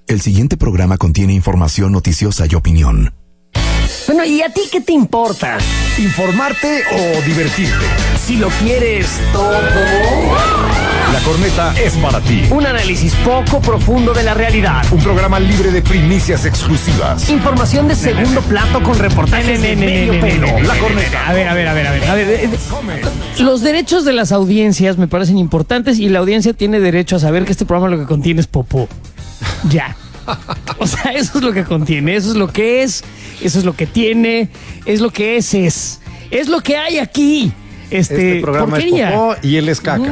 El siguiente programa contiene información noticiosa y opinión. Bueno, ¿y a ti qué te importa? ¿Informarte o divertirte? Si lo quieres todo. La Corneta es para ti. Un análisis poco profundo de la realidad. Un programa libre de primicias exclusivas. Información de segundo plato con reportajes de medio pelo. La Corneta. A ver. Los derechos de las audiencias me parecen importantes y la audiencia tiene derecho a saber que este programa lo que contiene es popó. Ya. O sea, eso es lo que contiene, eso es lo que es, eso es lo que tiene, es lo que es. Es lo que hay aquí. Este programa porquería. Es popó y él es caca.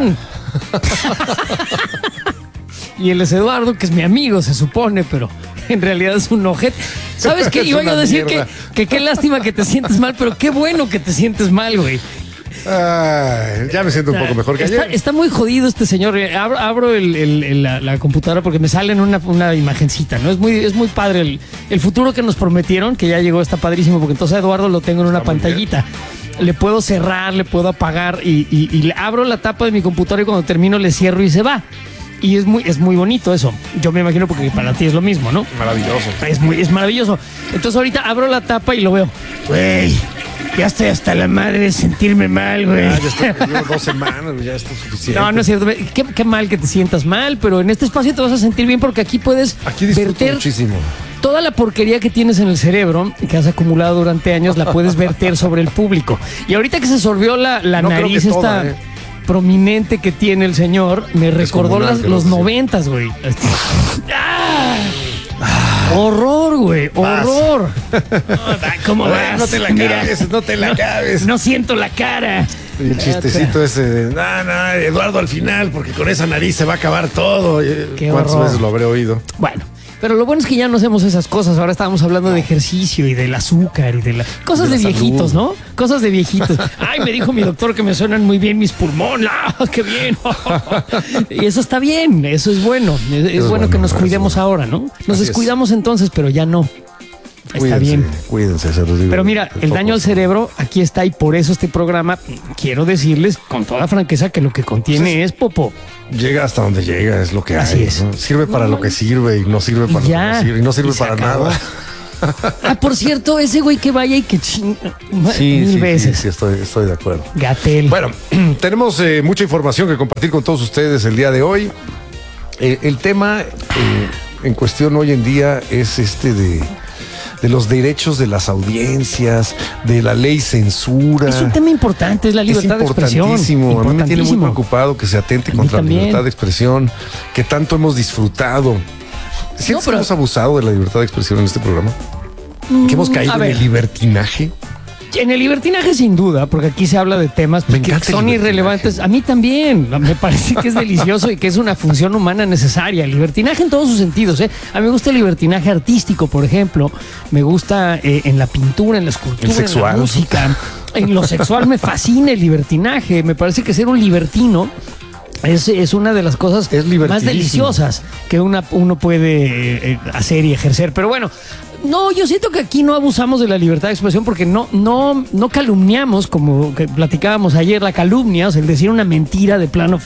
Y él es Eduardo, que es mi amigo, se supone, pero en realidad es un ojete. ¿Sabes qué? Iba yo a decir que qué lástima que te sientes mal, pero qué bueno que te sientes mal, güey. Ya me siento un poco mejor que ayer. Está muy jodido este señor. Abro la computadora porque me sale en una imagencita, ¿no? Es muy padre el futuro que nos prometieron, que ya llegó, está padrísimo, porque entonces a Eduardo lo tengo en una pantallita. Le puedo cerrar, le puedo apagar y abro la tapa de mi computadora y cuando termino le cierro y se va. Y es muy bonito eso. Yo me imagino porque para ti es lo mismo, ¿no? Maravilloso. Es maravilloso. Entonces ahorita abro la tapa y lo veo. Güey, ya estoy hasta la madre de sentirme mal, güey. Ya llevo 2 semanas, ya está suficiente. No es cierto. Qué mal que te sientas mal, pero en este espacio te vas a sentir bien porque aquí puedes verter muchísimo. Toda la porquería que tienes en el cerebro, que has acumulado durante años, la puedes verter sobre el público. Y ahorita que se sorbió la nariz esta prominente que tiene el señor, me recordó los 90s, güey. Horror, güey, horror. ¿Cómo vas? No te la cabes, no te la cabes. No siento la cara. Y el chistecito ese de, Eduardo al final, porque con esa nariz se va a acabar todo. ¿Cuántas veces lo habré oído? Bueno, pero lo bueno es que ya no hacemos esas cosas. Ahora estábamos hablando de ejercicio y del azúcar y de cosas de viejitos, ¿no? Cosas de viejitos. Ay, me dijo mi doctor que me suenan muy bien mis pulmones. ¡Qué bien! Y eso está bien, eso es bueno. Es bueno que nos cuidemos ahora, ¿no? Nos descuidamos entonces, pero ya no. Está bien. Cuídense, se los digo. Pero mira, el daño al cerebro aquí está y por eso este programa, quiero decirles con toda franqueza que lo que contiene es popó. Llega hasta donde llega, es lo que Así hay. es. ¿No? Sirve para lo que sirve y no sirve para lo que no sirve. Y no sirve para nada. Por cierto, ese güey que vaya y que mil veces. Sí, estoy de acuerdo. Gatel. Bueno, tenemos mucha información que compartir con todos ustedes el día de hoy. El tema en cuestión hoy en día es de los derechos de las audiencias, de la ley censura. Es un tema importante, es la libertad de expresión. Importantísimo. A mí me tiene muy preocupado que se atente contra la libertad de expresión, que tanto hemos disfrutado. ¿Siempre hemos abusado de la libertad de expresión en este programa? ¿Que hemos caído en el libertinaje? En el libertinaje sin duda, porque aquí se habla de temas que son irrelevantes. A mí también, me parece que es delicioso y que es una función humana necesaria. El libertinaje en todos sus sentidos. A mí me gusta el libertinaje artístico, por ejemplo. Me gusta en la pintura, en la escultura, en la música. En lo sexual me fascina el libertinaje. Me parece que ser un libertino es una de las cosas más deliciosas que uno puede hacer y ejercer. Pero bueno, no, yo siento que aquí no abusamos de la libertad de expresión porque no calumniamos, como que platicábamos ayer, la calumnia, o sea, el decir una mentira de plano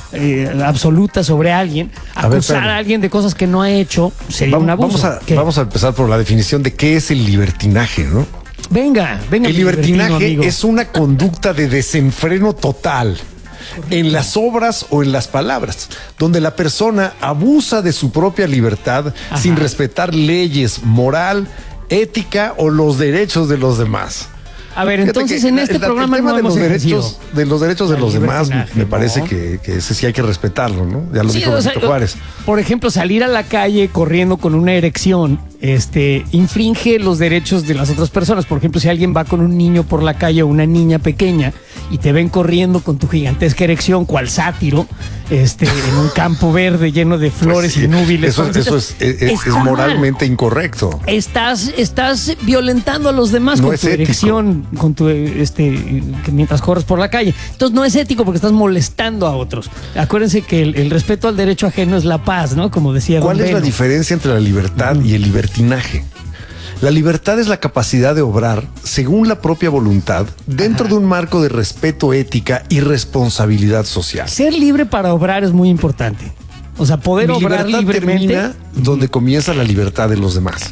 absoluta sobre alguien, acusar a alguien de cosas que no ha hecho, sería un abuso. Vamos a empezar por la definición de qué es el libertinaje, ¿no? Venga. El libertinaje es una conducta de desenfreno total en las obras o en las palabras, donde la persona abusa de su propia libertad sin respetar leyes, moral, ética o los derechos de los demás. A ver, entonces en este programa no hemos derechos de los derechos de los demás, me parece que ese sí hay que respetarlo, ¿no? Ya lo dijo Benito Juárez. Por ejemplo, salir a la calle corriendo con una erección, infringe los derechos de las otras personas. Por ejemplo, si alguien va con un niño por la calle o una niña pequeña y te ven corriendo con tu gigantesca erección, cual sátiro, en un campo verde lleno de flores y núbiles. Eso es moralmente incorrecto. Estás violentando a los demás con tu erección, con tu mientras corres por la calle. Entonces no es ético porque estás molestando a otros. Acuérdense que el respeto al derecho ajeno es la paz, ¿no? Como decía Don ¿Cuál es la diferencia entre la libertad y el libertinaje? La libertad es la capacidad de obrar según la propia voluntad dentro de un marco de respeto, ética y responsabilidad social. Ser libre para obrar es muy importante. O sea, poder obrar libremente termina donde comienza la libertad de los demás.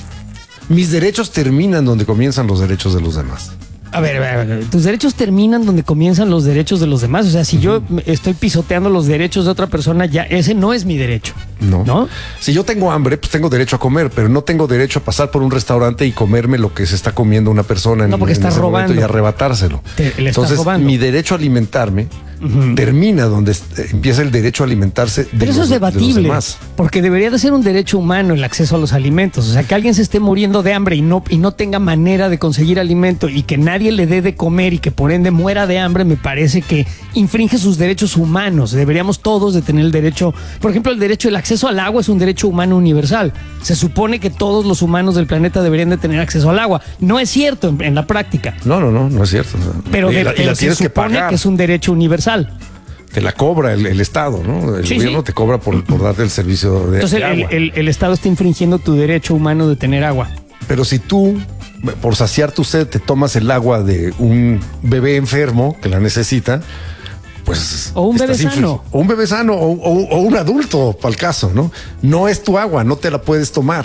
Mis derechos terminan donde comienzan los derechos de los demás. A ver, tus derechos terminan donde comienzan los derechos de los demás. O sea, si yo estoy pisoteando los derechos de otra persona, ya ese no es mi derecho. ¿No? Si yo tengo hambre, pues tengo derecho a comer, pero no tengo derecho a pasar por un restaurante y comerme lo que se está comiendo una persona en estás ese robando momento y arrebatárselo. Entonces, mi derecho a alimentarme termina donde empieza el derecho a alimentarse de Pero eso es debatible, porque debería de ser un derecho humano el acceso a los alimentos. O sea, que alguien se esté muriendo de hambre y no tenga manera de conseguir alimento y que nadie le dé de comer y que por ende muera de hambre, me parece que infringe sus derechos humanos. Deberíamos todos de tener el derecho, por ejemplo, el acceso al agua es un derecho humano universal. Se supone que todos los humanos del planeta deberían de tener acceso al agua. No es cierto en la práctica. No es cierto. Pero la tienes que pagar. Que es un derecho universal. Te la cobra el Estado, ¿no? El gobierno te cobra por darte el servicio de Entonces, agua. El Estado está infringiendo tu derecho humano de tener agua. Pero si tú, por saciar tu sed, te tomas el agua de un bebé enfermo que la necesita, pues... O un bebé sano. O un bebé sano, o un adulto, para el caso, ¿no? No es tu agua, no te la puedes tomar.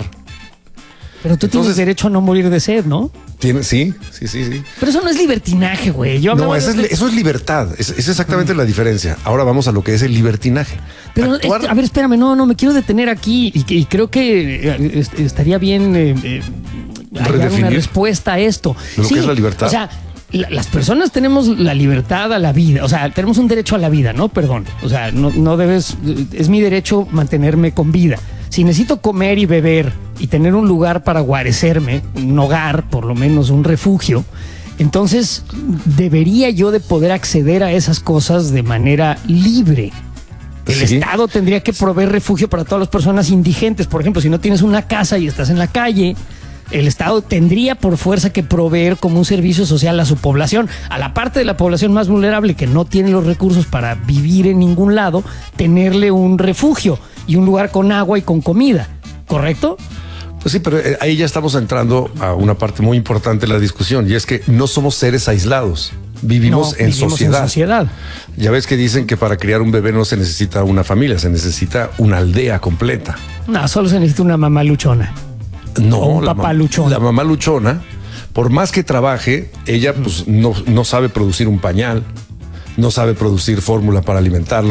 Pero tú tienes derecho a no morir de sed, ¿no? Sí. Pero eso no es libertinaje, güey. No, eso es libertad. Es exactamente la diferencia. Ahora vamos a lo que es el libertinaje. Pero, a ver, espérame, no me quiero detener aquí y creo que estaría bien dar una respuesta a esto. De lo que es la libertad. O sea, las personas tenemos la libertad a la vida, o sea, tenemos un derecho a la vida, ¿no? Perdón. O sea, no debes, es mi derecho mantenerme con vida. Si necesito comer y beber y tener un lugar para guarecerme, un hogar, por lo menos un refugio, entonces debería yo de poder acceder a esas cosas de manera libre. El Estado tendría que proveer refugio para todas las personas indigentes. Por ejemplo, si no tienes una casa y estás en la calle, el Estado tendría por fuerza que proveer como un servicio social a su población, a la parte de la población más vulnerable que no tiene los recursos para vivir en ningún lado, tenerle un refugio y un lugar con agua y con comida, ¿correcto? Pues sí, pero ahí ya estamos entrando a una parte muy importante de la discusión, y es que no somos seres aislados. Vivimos en sociedad. Ya ves que dicen que para criar un bebé no se necesita una familia, se necesita una aldea completa. No, solo se necesita una mamá luchona. No, un papá luchón. La mamá luchona, por más que trabaje, ella pues no sabe producir un pañal, no sabe producir fórmula para alimentarlo.